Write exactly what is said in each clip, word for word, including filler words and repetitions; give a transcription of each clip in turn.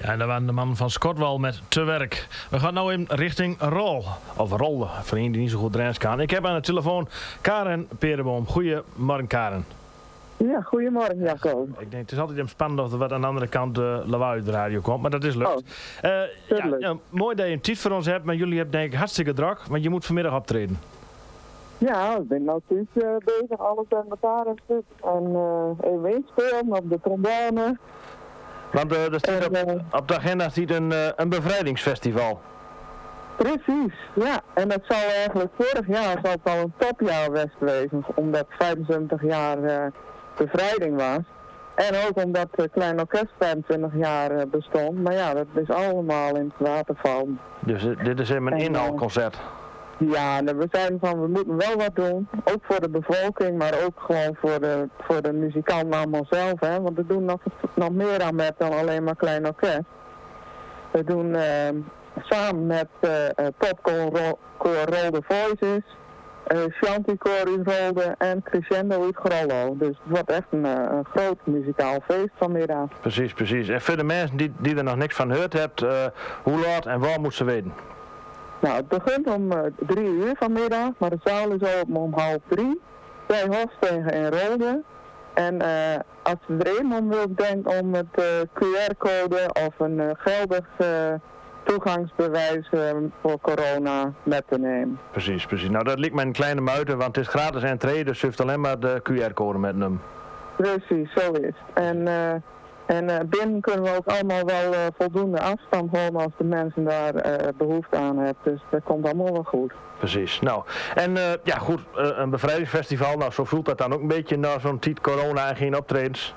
Ja, en daar waren de mannen van Scortwal met Te Werk. We gaan nu in richting Rol. Of Rolde, voor een die niet zo goed Drents kan. Ik heb aan de telefoon Karen Perenboom. Goedemorgen, Karen. Ja, goedemorgen Jacco. Ik denk, het is altijd spannend of er wat aan de andere kant de lawaai uit de radio komt, maar dat is lukt. Oh, uh, ja, ja, mooi dat je een tijd voor ons hebt, maar jullie hebben denk ik hartstikke druk, want je moet vanmiddag optreden. Ja, ik ben nou steeds uh, bezig, alles bij elkaar en zo. En uh, even inspelen op de trombone. Want uh, er staat op, en, uh, op de agenda ziet een, uh, een bevrijdingsfestival. Precies, ja. En dat zou eigenlijk vorig jaar zou het al een topjaar best wezen, omdat vijfenzeventig jaar uh, bevrijding was. En ook omdat het Klein Orkest vijfentwintig jaar uh, bestond. Maar ja, dat is allemaal in het water vallen. Dus uh, dit is even een inhaalconcert. Ja, en we zeiden van we moeten wel wat doen. Ook voor de bevolking, maar ook gewoon voor de, voor de muzikanten allemaal zelf. Hè? Want we doen nog, nog meer aan met dan alleen maar Klein Orkest. We doen uh, samen met uh, Popcorn Rolde Voices, uh, Chanticoor uit Rolde en Crescendo uit Grollo. Dus het wordt echt een, een groot muzikaal feest vanmiddag. Precies, precies. En voor de mensen die, die er nog niks van gehoord hebben, uh, hoe laat en waar moeten ze weten? Nou, het begint om uh, drie uur vanmiddag, maar de zaal is open om half drie. Bij Hofstegen en Rolde. En uh, als je er een om wilt, denk om het uh, Q R-code of een uh, geldig uh, toegangsbewijs uh, voor corona met te nemen. Precies, precies. Nou, dat lijkt mij een kleine muiten, want het is gratis entree, dus je hoeft alleen maar de Q R-code met hem. Precies, zo is het. En... Uh, En uh, binnen kunnen we ook allemaal wel uh, voldoende afstand houden als de mensen daar uh, behoefte aan hebben. Dus dat komt allemaal wel goed. Precies. Nou, en uh, ja goed, uh, een bevrijdingsfestival, nou zo voelt dat dan ook een beetje na zo'n tijd corona en geen optredens.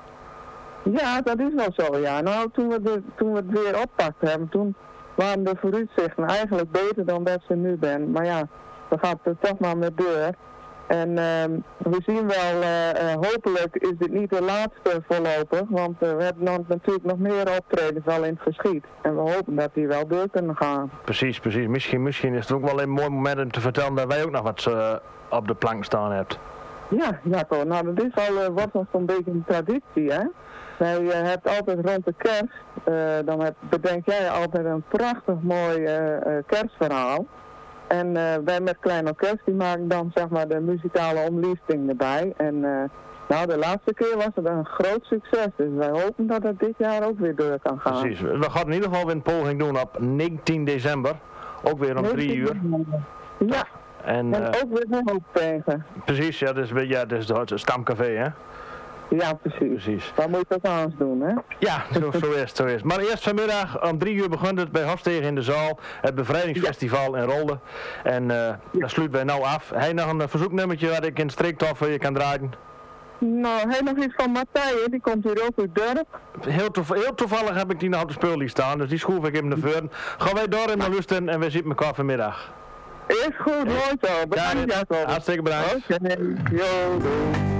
Ja, dat is wel zo, ja. Nou, toen we, de, toen we het weer oppakt hebben, toen waren de vooruitzichten eigenlijk beter dan dat ze nu zijn. Maar ja, we gaan er toch maar met deur. En uh, we zien wel, uh, uh, hopelijk is dit niet de laatste voorlopig, want uh, we hebben dan natuurlijk nog meer optredens wel in het verschiet. En we hopen dat die wel door kunnen gaan. Precies, precies. Misschien, misschien is het ook wel een mooi moment om te vertellen dat wij ook nog wat uh, op de plank staan hebben. Ja, Jacco, nou dat is al, uh, wordt nog zo'n beetje een traditie, hè. Wij uh, hebben altijd rond de kerst, uh, dan heb, bedenk jij altijd een prachtig mooi uh, uh, kerstverhaal. En uh, wij met Klein Orkest, die maken dan zeg maar de muzikale omlichting erbij. En uh, nou, de laatste keer was het een groot succes. Dus wij hopen dat het dit jaar ook weer door kan gaan. Precies. We gaan in ieder geval weer een poging doen op negentien december. Ook weer om drie uur. Ja, en, en uh, ook weer een hoop tegen. Precies, ja, dat is, ja, dat is het stamcafé, hè? Ja, precies. precies. Dan moet je dat aan doen, hè? Ja, zo, zo is het, zo is het. Maar eerst vanmiddag om drie uur begint het bij Hofstegen in de zaal. Het bevrijdingsfestival ja. in Rolde. En uh, ja. daar sluiten wij nou af. Hij nog een verzoeknummertje wat ik in streektof voor je kan draaien? Nou, hij nog iets van Matthijs, die komt hier ook uit dorp. Heel, toev heel toevallig heb ik die nog op de speurlijst staan, dus die schroef ik even naar voren. Gaan wij door in de lusten en we zien elkaar vanmiddag. Is goed, mooi zo. Bedankt, Jacob. Hartstikke bedankt. Oké, okay. Yo.